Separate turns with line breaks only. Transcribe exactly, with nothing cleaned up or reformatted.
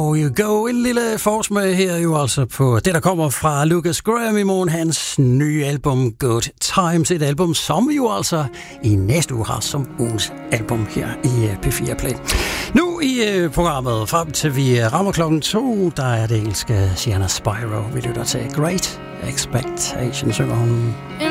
Oh you go, en lille forsmag her jo altså på det, der kommer fra Lukas Graham i morgen, hans nye album Good Times, et album, som vi jo altså i næste uge har som ugens album her i P fire Play. Nu i uh, programmet, frem til vi rammer klokken to, der er det engelske Sienna Spyro, vi lytter til Great Expectations, synger hun.